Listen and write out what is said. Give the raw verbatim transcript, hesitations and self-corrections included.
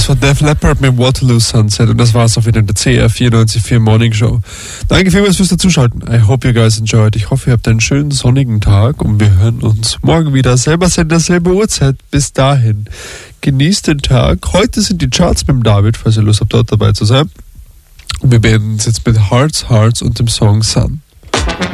Das war Def Leppard mit Waterloo Sunset und das war's auch wieder in der C R vierundneunzig Komma vier Morning Show. Danke vielmals fürs Dazuschalten. I hope you guys enjoyed. Ich hoffe, ihr habt einen schönen sonnigen Tag und wir hören uns morgen wieder. Selber Sender, selbe Uhrzeit. Bis dahin. Genießt den Tag. Heute sind die Charts mit dem David, falls ihr Lust habt, dort dabei zu sein. Und wir beenden es jetzt mit Hearts, Hearts und dem Song Sun.